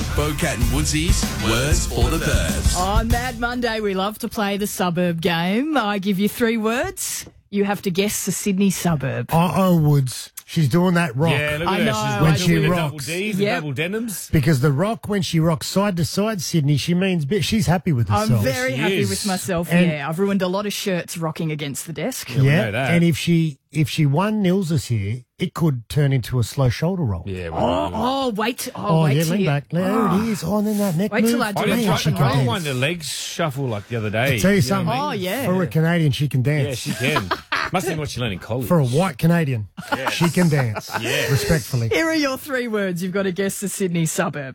Bocat and Woodsy's Words for the Birds. On Mad Monday, we love to play the suburb game. I give you 3 words. You have to guess the Sydney suburb. Woods. She's doing that rock. Yeah, look I at know, her. I She's know. doing the When double she D's, the Yep. double denims. Because the rock, when she rocks side to side, Sydney, she means she's happy with herself. I'm very She happy is. with myself, And- yeah. I've ruined a lot of shirts rocking against the desk. we know that. And if she 1-0 us here, it could turn into a slow shoulder roll. Yeah, well, Oh, wait. Oh, wait yeah, till lean you- back. There it is. Oh, and then that neck Wait move. till I do I it didn't right. she try, can I dance. won the legs shuffle like the other day. I'll tell you know something. what I Oh, mean? yeah. For a Canadian, she can Yeah, dance. she can. Must have been what she learned in college. For a white Canadian, she can dance. Yes. Respectfully. Here are your 3 words. You've got to guess the Sydney suburb.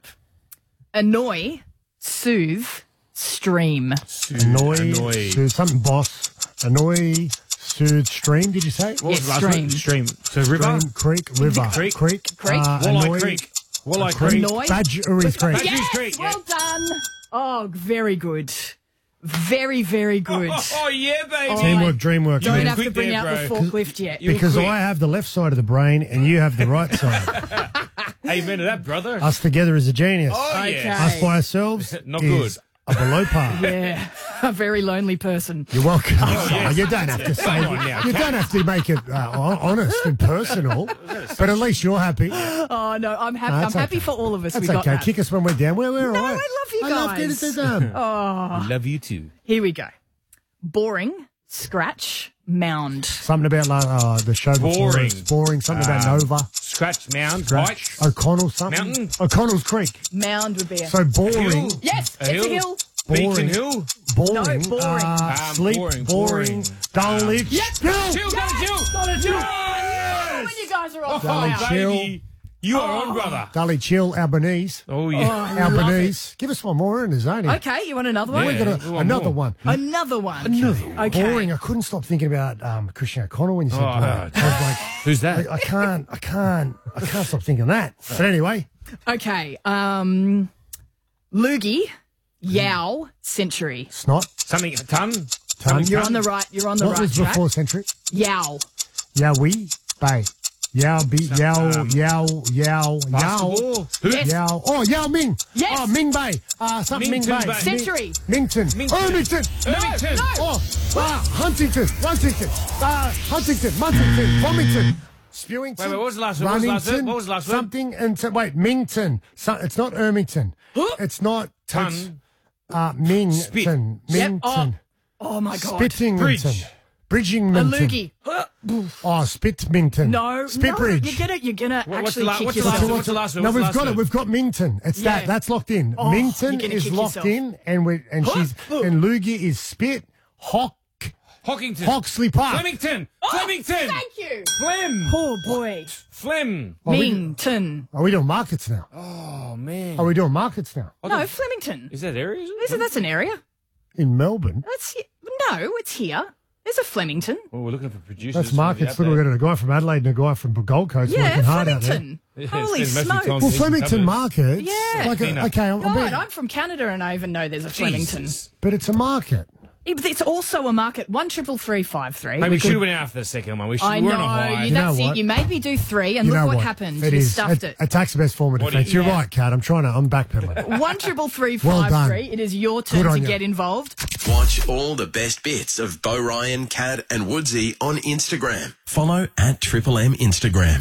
Annoy, soothe, stream. Annoy. Soothe, something boss. Annoy. Soothe. Stream, did you say? What was Yes, the last one? stream. So river? Stream, creek, river. Creek. Creek. Walleye Annoy, Creek. Walleye Creek. Annoy. Badgerys Creek. Badgerys Creek. Yeah. Well done. Oh, very good. Very, very good. Oh, yeah, baby. Teamwork, dreamwork. Don't man. have to quick bring there, out the bro. forklift yet. Because quick. I have the left side of the brain and you have the right side. Amen to that, brother. Us together is a genius. Oh, Okay. yeah. Us by ourselves Not is a below par. Yeah, a very lonely person. You're welcome. yes. You don't have to say Come on now, you Kat. don't have to make it honest and personal. But at least you're happy. Oh no, I'm happy. No, I'm that's happy okay. for all of us. That's we got okay. that. Kick us when we're down. We're all No, right. I love you I love guys. getting it done. Love you too. Here we go. Boring, scratch, mound. Something about the show before. Boring. It's boring. Something about Nova. Scratch, mound, Scratch. height, O'Connell something. Mountain. O'Connell's Creek. Mound would be a... So boring. hill. Yes, it's a hill. Beacon Boring. Hill. Boring. No, boring. Sleep. Boring. Dulwich. Yes. Hill. Chill, go, chill. Got it. Yes. When you guys are on Dolly fire. Chill. Baby, you are on, brother. Dully Chill. Albanese. Oh, yeah. I love Albanese. Give us one more in the zone. Okay, you want another one? Yeah. We got we want another more. one. Another one. Okay. Boring. I couldn't stop thinking about Christian O'Connell when you said Oh, boring. I was like, Who's that? I can't stop thinking that. But anyway, Okay. Loogie, Yow, Century. snot, Something, ton. ton. You're on the right. You're on the What right was track. before century? Yow. Yowie, bay. Yow, yow. Basketball. Who? Yes. Yow. Oh, Yao Ming. Yes. Oh, Ming Bay. Something Ming Mington Bay. Bay. Century. Mington. Irvington. Irvington. Oh, Huntington. Muntington. Fomington. Spewington. Wait, what was the last one? What was the last Runnington, one? What was the last one? Something and wait, Mington. It's not Irmington. It's not Ton. Mington. Spit. Mington. Oh my God. Spittington. Bridge. Bridgington. A loogie. Oh, Spitmington. No. Spitbridge. You're gonna What's actually the kick what's the yourself. last one? What's the last one? No, What's the we've last got one? it. We've got Mington. It's Yeah. that's locked in. Oh, you're Mington gonna is kick locked yourself. in, and Loogie is Spit. Hockington. Hoxley Park. Flemington. Flemington. Thank you. Flem. Oh boy. Flem. Mington. Are we doing markets now? Oh, man. Are we doing markets now No, Flemington. Is that area? That's an area. in Melbourne? No, it's here. There's a Flemington. Well, we're looking for producers. That's for markets. the Look, update. we've got a guy from Adelaide and a guy from Gold Coast Yeah, working hard out there. Flemington. Yeah, Holy it's been mostly smoke. Well, Tom Flemington Covers. markets. Yeah. Like Tina. okay, God, I'm from Canada and I even know there's a Flemington. Jesus. but it's a market. It's also a market. 133353. Maybe we should have went after the second one. We should. I We're know. on a high. You, You know that's what? it. You made me do 3, and You look know what what? happened. It You is. stuffed it. Attack's the best form of What do you- defence. You're Yeah. right, Kat. I'm backpedaling. 133353. Well done. It is your Good turn on to you. get involved. Watch all the best bits of Bo Ryan, Cad and Woodsy on Instagram. Follow at Triple M Instagram.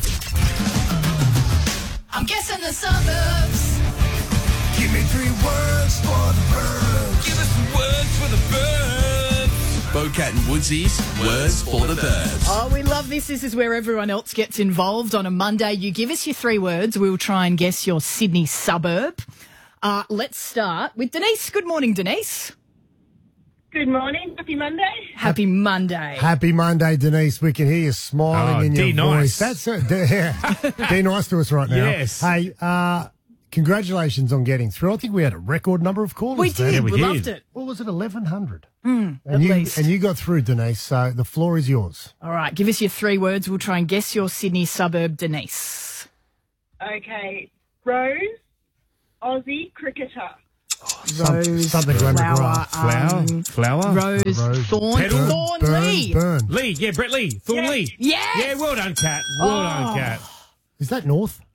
I'm guessing the suburbs. Give me 3 words for the birds. Give us some words for the birds. Bocat and Woodsy's Words for the Birds. Oh, we love this. This is where everyone else gets involved. On a Monday, you give us your 3 words. We'll try and guess your Sydney suburb. Let's start with Denise. Good morning, Denise. Good morning. Happy Monday. Happy Monday. Happy Monday, Denise. We can hear you smiling Oh, in your D voice. nice. That's it. Yeah. Be nice to us right now. Yes. Hey, congratulations on getting through. I think we had a record number of callers. We there. did. we we did. loved it. What was it, 1,100? at And least. you got through, Denise, so the floor is yours. All right, give us your 3 words. We'll try and guess your Sydney suburb, Denise. Okay. Rose, Aussie cricketer. Rose, something around the flower, grass. Flower. Rose, Rose. Thorn, Petal. Thorn Burn, Lee. burn. Lee. Yeah, Brett Lee. Thorn Yes. Lee. Yes. Yeah, well done, Kat. Well done, Kat. Is that north?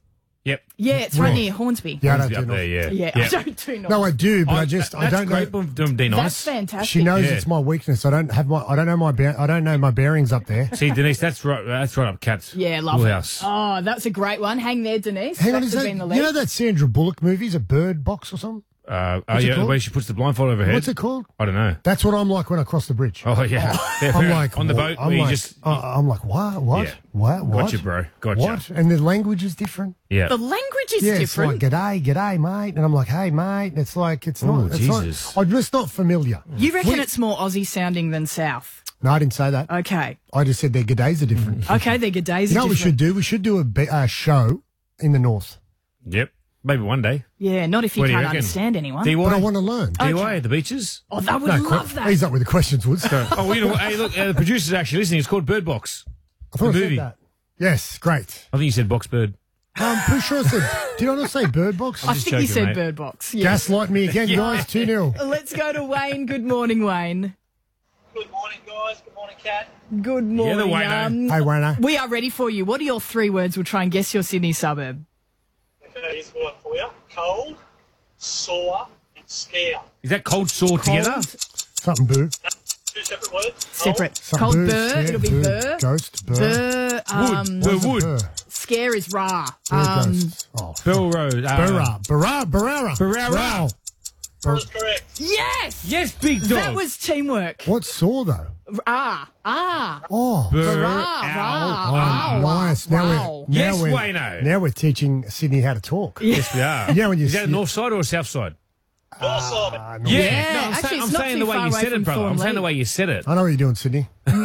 Yep. Yeah, it's right near Hornsby. Yeah, I Hornsby don't up do there, North. yeah. Yeah, I don't do not. No, I do, but I that's don't great, know. Be That's nice. fantastic. She knows Yeah. it's my weakness. I don't know my bearings up there. See, Denise, that's right up Kat's Yeah, love wheelhouse. it. Oh, that's a great one. Hang there, Denise. Hang on, That is has that, been the you lead. know that Sandra Bullock movie is a Bird Box or something? Oh, What's it yeah, the called? way she puts the blindfold over her head. What's it called? I don't know. That's what I'm like when I cross the bridge. Oh, yeah. Yeah, I'm fair. like on the what? boat I'm where you like, just... I'm like what? Yeah. What? Gotcha, bro. Gotcha. What? And the language is different. Yeah. The language is Yeah, different. it's like g'day, mate, and I'm like, hey, mate. And it's like it's Oh, not. It's Jesus. not. I'm just not familiar. You reckon it's more Aussie sounding than South? No, I didn't say that. Okay. I just said their g'days are different. Okay, their good days You know are what we should different. do? We should do a show in the north. Yep. Maybe one day. Yeah, not if you What do you can't reckon? understand anyone. DY? But I want to learn. DY at the beaches? Oh, I would love that. He's up with the questions, Woods. Oh, well, you know what? Hey, look, the producer's actually listening. It's called Bird Box. I thought The I movie. said that. Yes, great. I think you said Box Bird. I'm pretty sure I said. Did I not say Bird Box? I just think you joking, said mate. Bird Box. Yeah. Gaslight me again, guys. 2-0. Let's go to Wayne. Good morning, Wayne. Good morning, guys. Good morning, Kat. Good morning. the Wayno. Hey, Wayno. We are ready for you. What are your 3 words? We'll try and guess your Sydney suburb. Okay, here's one for you. Cold, sore, and scare. Is that cold sore together? Cold, Something boo. 2 separate words. separate. Something Cold boo. burr. Yeah, It'll be boo. burr. Ghost. Burr. Burr. What's a Wood. burr? Scare is rah. Burr ghost. Oh. Bill Road. Burra. Barara. Wow. That's correct. Yes. Yes, big dog. That was teamwork. What's sore though? Ah. Oh. Burr. Rah, Ow. rah. Oh, nice. Now Wow. Yes, we're Wayno. now we're teaching Sydney how to talk. Yes, we are. Yeah, when you Is that see- north side or south side? North side. Yeah. Yeah, No, I'm, actually, saying, it's I'm not saying too the way far you away said from it, brother. I'm saying the Thornley. way you said it. I know what you're doing, Sydney.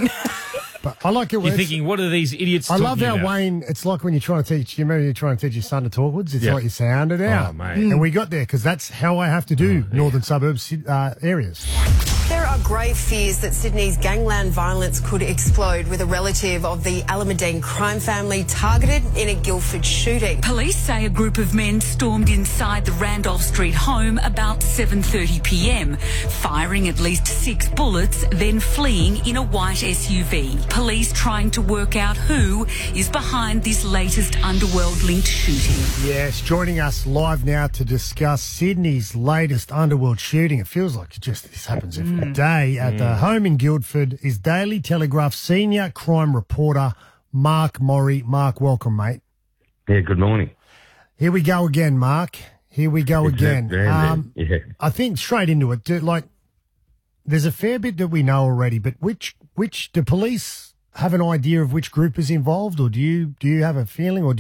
But I like it. You're thinking, what are these idiots I love talking how about? Wayne. It's like when you're trying to teach. You remember you're trying to teach your son to talk words. It's Yeah. like you sound it out. Oh, mate. And we got there because that's how I have to do northern suburbs areas. There are grave fears that Sydney's gangland violence could explode with a relative of the Alameddine crime family targeted in a Guildford shooting. Police say a group of men stormed inside the Randolph Street home about 7:30 p.m, firing at least 6 bullets, then fleeing in a white SUV. Police trying to work out who is behind this latest underworld-linked shooting. Yes, joining us live now to discuss Sydney's latest underworld shooting. It feels like this happens every day at the home in Guildford is Daily Telegraph senior crime reporter Mark Morey. Mark, welcome, mate. Yeah, good morning. Here we go again, Mark. Here we go again. Yeah. I think straight into it. There's a fair bit that we know already, but which do police have an idea of which group is involved, or do you have a feeling, or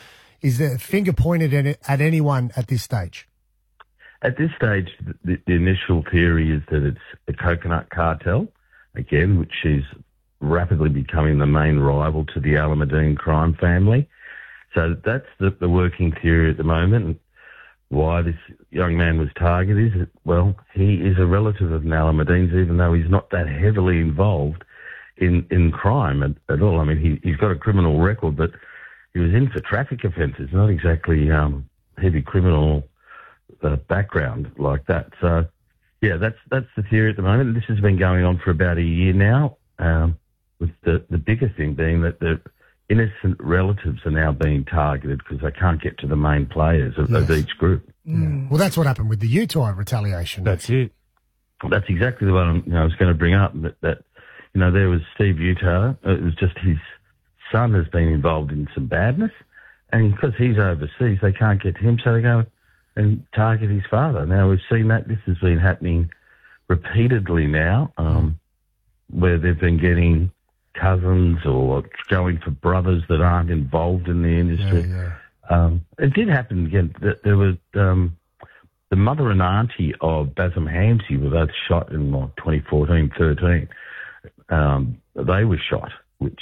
is the finger pointed at anyone at this stage? At this stage, the initial theory is that it's the Coconut Cartel, again, which is rapidly becoming the main rival to the Alameddine crime family. So that's the working theory at the moment. And why this young man was targeted is, well, he is a relative of Alameddines, even though he's not that heavily involved in crime at all. I mean, he's got a criminal record, but he was in for traffic offences, not exactly heavy criminal background like that. So, yeah, that's the theory at the moment. This has been going on for about a year now, with the bigger thing being that the innocent relatives are now being targeted because they can't get to the main players of each group. Well, that's what happened with the Utah retaliation. That's it. That's exactly the one I was going to bring up, that there was Steve Utah. It was just his son has been involved in some badness, and because he's overseas, they can't get to him, so they go and target his father. Now, we've seen that this has been happening repeatedly now, where they've been getting cousins or going for brothers that aren't involved in the industry. It did happen again. There was the mother and auntie of Bassam Hamsey were both shot in 2014-13. They were shot, which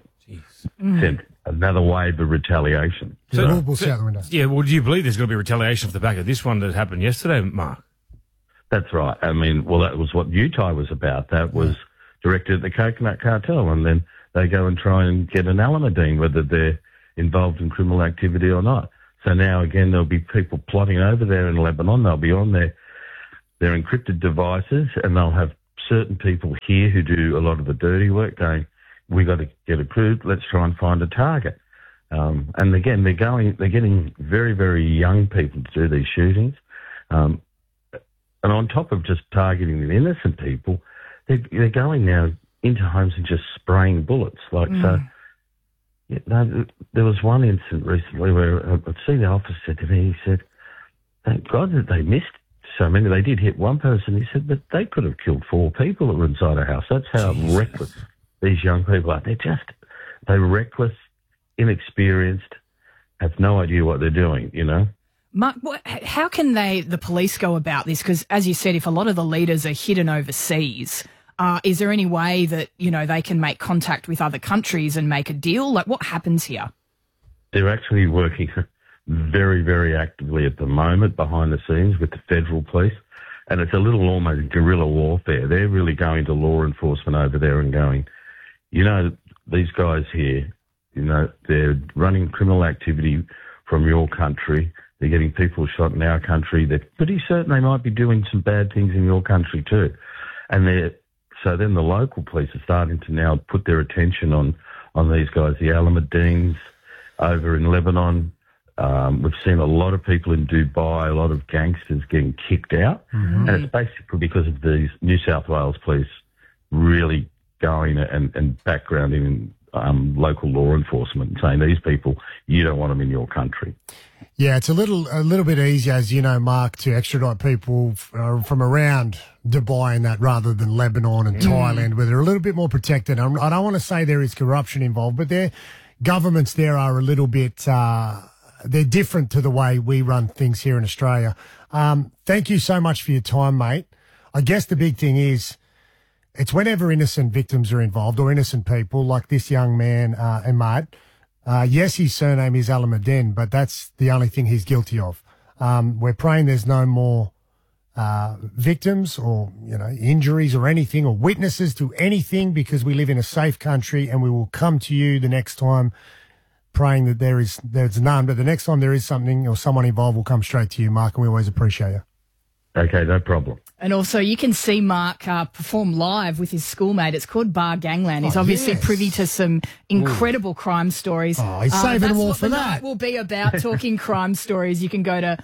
sent another wave of retaliation. So we'll see out the window. Yeah, well, do you believe there's going to be retaliation off the back of this one that happened yesterday, Mark? That's right. I mean, well, that was what Utah was about. That was directed at the Coconut Cartel, and then they go and try and get an Alameddine, whether they're involved in criminal activity or not. So now, again, there'll be people plotting over there in Lebanon. They'll be on their encrypted devices, and they'll have certain people here who do a lot of the dirty work going, we got to get approved, let's try and find a target. And again, they're getting very, very young people to do these shootings. And on top of just targeting the innocent people, they're going now into homes and just spraying bullets. So, there was one incident recently where a senior officer said to me, he said, thank God that they missed so many. They did hit one person. He said, but they could have killed 4 people that were inside a house. That's how reckless these young people are. They're reckless, inexperienced, have no idea what they're doing, you know. Mark, how can the police go about this? Because, as you said, if a lot of the leaders are hidden overseas, is there any way that, they can make contact with other countries and make a deal? Like, what happens here? They're actually working very, very actively at the moment behind the scenes with the federal police. And it's a little almost guerrilla warfare. They're really going to law enforcement over there and going, these guys here, they're running criminal activity from your country. They're getting people shot in our country. They're pretty certain they might be doing some bad things in your country too. And so then the local police are starting to now put their attention on these guys, the Alameddines over in Lebanon. We've seen a lot of people in Dubai, a lot of gangsters getting kicked out. Mm-hmm. And it's basically because of these New South Wales police really going and backgrounding local law enforcement and saying, these people, you don't want them in your country. Yeah, it's a little bit easier, as you know, Mark, to extradite people from around Dubai and that rather than Lebanon and Thailand, where they're a little bit more protected. I don't want to say there is corruption involved, but their governments there are a little bit, they're different to the way we run things here in Australia. Thank you so much for your time, mate. I guess the big thing is, it's whenever innocent victims are involved or innocent people like this young man, Ahmad. Yes, his surname is Alameddin, but that's the only thing he's guilty of. We're praying there's no more victims or injuries or anything or witnesses to anything, because we live in a safe country, and we will come to you the next time praying that there's none. But the next time there is something or someone involved, will come straight to you, Mark, and we always appreciate you. Okay, no problem. And also, you can see Mark perform live with his schoolmate. It's called Bar Gangland. He's obviously privy to some incredible crime stories. Oh, he's saving them all for that. That's what the night will be about, talking crime stories. You can go to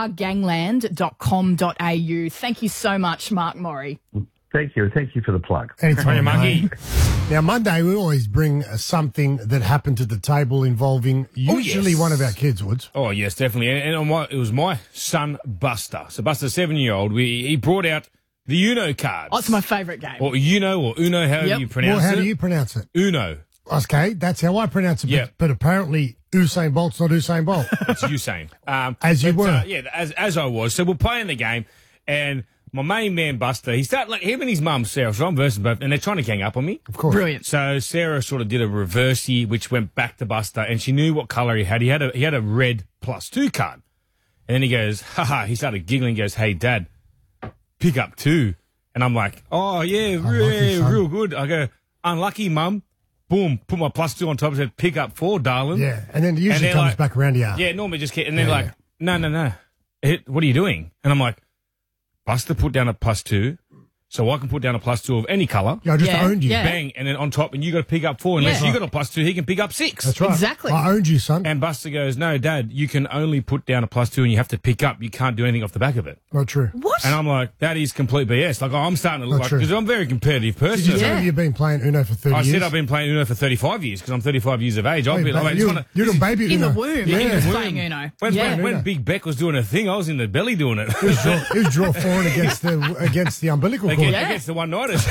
bargangland.com.au. Thank you so much, Mark Maury. Thank you. Thank you for the plug. Anytime, Monkey. Now, Monday, we always bring something that happened to the table involving usually one of our kids, Woods. Oh, yes, definitely. And it was my son, Buster. So Buster, 7-year-old, he brought out the Uno cards. Oh, it's my favourite game. Or Uno, however you pronounce it. Well, how do you pronounce it? Uno. Okay, that's how I pronounce it. But apparently Usain Bolt's not Usain Bolt. It's Usain. As you were. As I was. So we're playing the game, and my main man, Buster, he started, like, him and his mum, Sarah, so I'm versus both, and they're trying to gang up on me. Of course. Brilliant. So Sarah sort of did a reversey, which went back to Buster, and she knew what colour he had. He had a red +2 card. And then he goes, he started giggling, goes, hey, Dad, pick up 2. And I'm like, oh, yeah, real good. I go, unlucky, Mum. Boom, put my +2 on top, said, pick up 4, darling. Yeah, and then it usually comes back around here. Yeah, normally just and then no. What are you doing? And I'm like, Buster put down a +2, so I can put down a +2 of any colour. Yeah, I just owned you. Yeah. Bang, and then on top, and you got to pick up 4. Unless you got a +2, he can pick up 6. That's right. Exactly. I owned you, son. And Buster goes, no, Dad, you can only put down a +2 and you have to pick up. You can't do anything off the back of it. Not true. What? And I'm like, that is complete BS. Like, I'm starting to look because I'm a very competitive person. Did you tell me you've been playing Uno for 30 years? I said I've been playing Uno for 35 years because I'm 35 years of age. You're a baby in Uno. the womb. Yeah. He was playing Uno. When Big Beck was doing a thing, I was in the belly doing it. He was draw 4 against the umbilical cord. Against the one-nighters.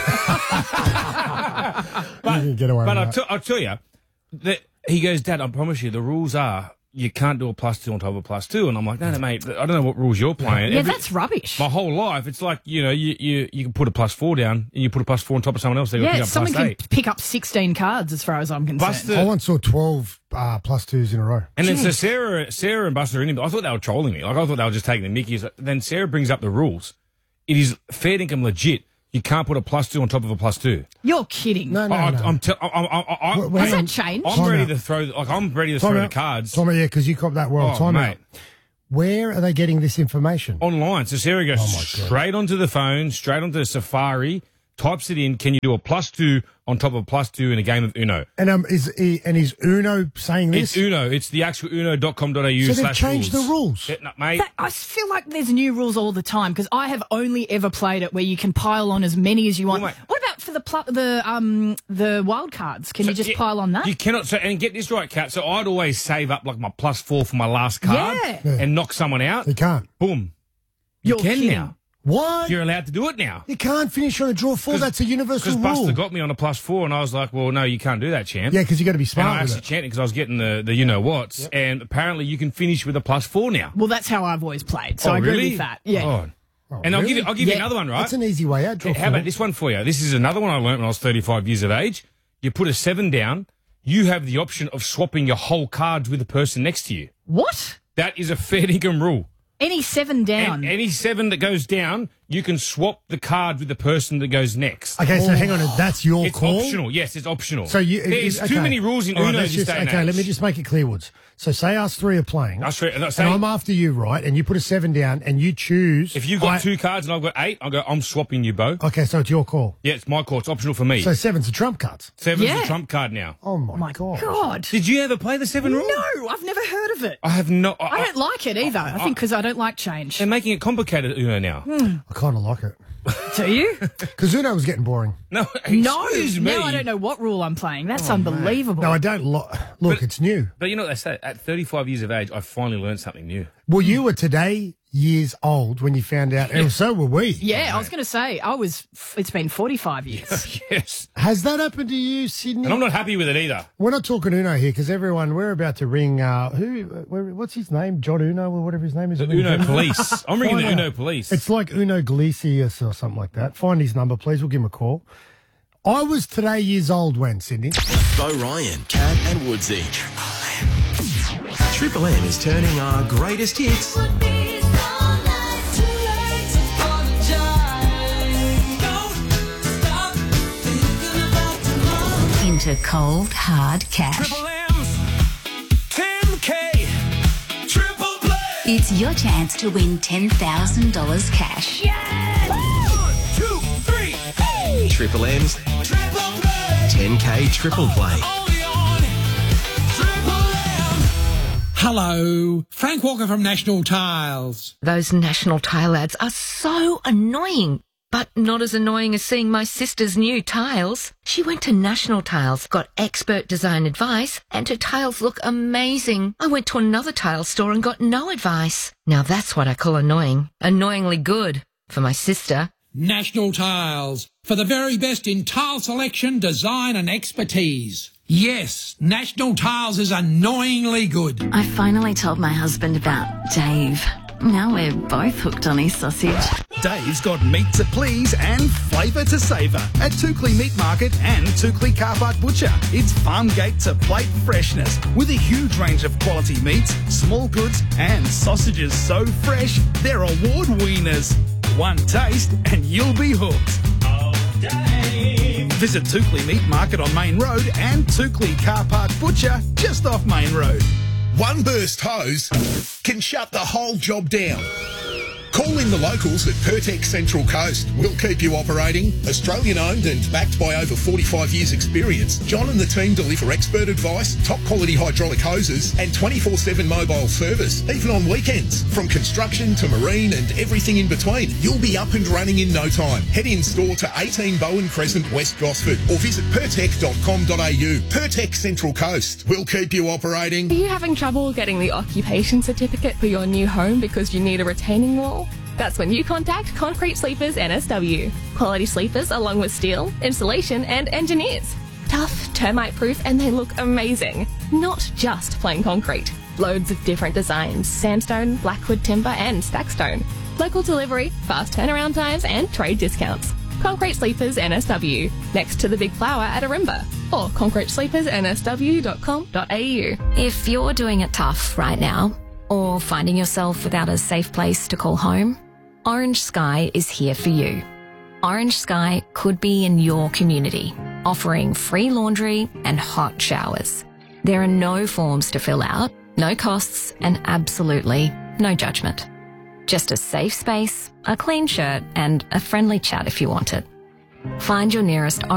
But I'll tell you, that he goes, Dad, I promise you, the rules are you can't do a +2 on top of a +2. And I'm like, no, mate, I don't know what rules you're playing. Yeah, that's rubbish. My whole life, it's like, you can put a +4 down and you put a +4 on top of someone else. Someone can pick up 16 cards as far as I'm concerned. I once saw 12 +2s in a row. And then so Sarah and Buster are in him. I thought they were trolling me. Like, I thought they were just taking the mickeys. Then Sarah brings up the rules. It is fair dinkum legit. You can't put a +2 on top of a +2. You're kidding. No. Has that changed? I'm ready to throw the cards. Tommy, yeah, because you caught that world time out. Where are they getting this information? Online. So Sarah goes straight onto the phone, straight onto Safari, types it in, can you do a +2 on top of +2 in a game of Uno? And is Uno saying this? It's Uno. It's the actual uno.com.au. So they've changed the rules. Yeah, no, mate. I feel like there's new rules all the time because I have only ever played it where you can pile on as many as you want. Well, mate. What about for the wild cards? Can you just pile on that? You cannot. So, and get this right, Kat. So I'd always save up like my +4 for my last card and knock someone out. You can't. Boom. You're you can kidding. now. What? You're allowed to do it now. You can't finish on a draw 4. That's a universal Because rule. Buster got me on a +4, and I was like, well, no, you can't do that, champ. Yeah, because you got to be And smart I with actually it. chanted because I was getting the you-know-whats, and apparently you can finish with a +4 now. Well, that's how I've always played. So Oh, I agree really? with that. Yeah. Oh. And I'll give you another one, right? That's an easy way out. Draw How 4. about this one for you? This is another one I learned when I was 35 years of age. You put a 7 down, you have the option of swapping your whole cards with the person next to you. What? That is a fair dinkum rule. Any 7 down? Any 7 that goes down, you can swap the card with the person that goes next. Okay, so hang on. That's your It's call? optional. Yes, it's optional. So There's too many rules in All right, Uno let's this day and Okay, age. let me just make it clear, Woods. So say us 3 are playing. Say, and I'm after you, right? And you put a 7 down and you choose. if you've got 2 cards and I've got 8, I'll go, I'm swapping you, Bo. Okay, so it's your call. Yeah, it's my call. It's optional for me. So 7's a trump card. 7's Yeah. a trump card now. Oh, my God. God. Did you ever play the 7 rule? No, I've never heard of it. I have not. I don't like it either. I think because I don't like change. They're making it complicated, Uno, now. I kind of like it. Do you? Because Uno was getting boring. No, No. excuse me. Now I don't know what rule I'm playing. That's unbelievable. No, I don't. Look, it's new. But you know what they say? At 35 years of age, I finally learned something new. Well, you were today years old when you found out, and so were we. Yeah, I was going to say, it's been 45 years. Yes. Has that happened to you, Sydney? And I'm not happy with it either. We're not talking Uno here because we're about to ring, what's his name? John Uno or whatever his name is. The Uno Police. I'm ringing the Uno Police. It's like Uno Iglesias or something like that. Find his number, please. We'll give him a call. I was today years old when, Sydney. Bo Ryan, Cat and Woodsy. Triple M is turning our greatest hits Into cold, hard cash. Triple M's, 10K, triple play. It's your chance to win $10,000 cash. 1, 2, 3, hey. Triple M's, triple play. 10K triple play. Only on Triple M. Hello, Frank Walker from National Tiles. Those National Tile ads are so annoying. But not as annoying as seeing my sister's new tiles. She went to National Tiles, got expert design advice, and her tiles look amazing. I went to another tile store and got no advice. Now that's what I call annoying. Annoyingly good for my sister. National Tiles, for the very best in tile selection, design and expertise. Yes, National Tiles is annoyingly good. I finally told my husband about Dave. Now we're both hooked on his sausage. Dave's got meat to please and flavour to savour at Toukley Meat Market and Toukley Car Park Butcher. It's farm gate to plate freshness with a huge range of quality meats, small goods and sausages so fresh they're award winners. One taste and you'll be hooked. Oh, Dave. Visit Toukley Meat Market on Main Road and Toukley Car Park Butcher just off Main Road. One burst hose can shut the whole job down. Call in the locals at Pertex Central Coast. We'll keep you operating. Australian owned and backed by over 45 years experience, John and the team deliver expert advice, top quality hydraulic hoses and 24/7 mobile service, even on weekends. From construction to marine and everything in between, you'll be up and running in no time. Head in store to 18 Bowen Crescent, West Gosford or visit pertec.com.au. Pertex Central Coast. We'll keep you operating. Are you having trouble getting the occupation certificate for your new home because you need a retaining wall? That's when you contact Concrete Sleepers NSW. Quality sleepers along with steel, insulation and engineers. Tough, termite proof and they look amazing. Not just plain concrete. Loads of different designs, sandstone, blackwood timber and stackstone. Local delivery, fast turnaround times and trade discounts. Concrete Sleepers NSW, next to the Big Flower at Arimba, or concretesleepersnsw.com.au. If you're doing it tough right now, or finding yourself without a safe place to call home, Orange Sky is here for you. Orange Sky could be in your community, offering free laundry and hot showers. There are no forms to fill out, no costs, and absolutely no judgment. Just a safe space, a clean shirt, and a friendly chat if you want it. Find your nearest